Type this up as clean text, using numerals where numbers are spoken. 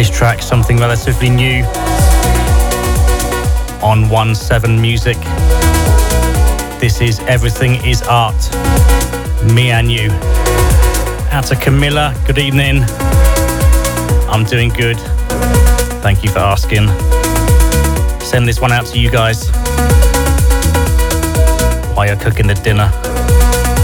This track, something relatively new on 1-7 Music. This is Everything Is Art, Me and You. Out to Camilla, good evening. I'm doing good. Thank you for asking. Send this one out to you guys while you're cooking the dinner.